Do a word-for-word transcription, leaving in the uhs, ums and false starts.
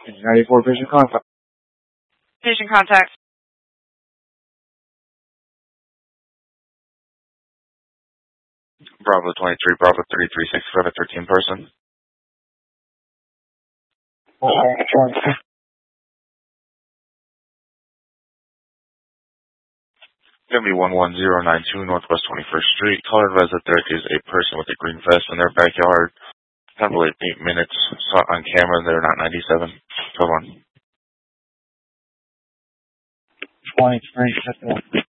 ninety-four patient contact. Patient contact. Bravo twenty-three, Bravo thirty-three, six seven, thirteen person. Gonna be one one zero nine two Northwest twenty-first Street. Caller advised that there is a person with a green vest in their backyard. I believe eight minutes. Saw on camera they're not ninety-seven. Come on. twenty-three,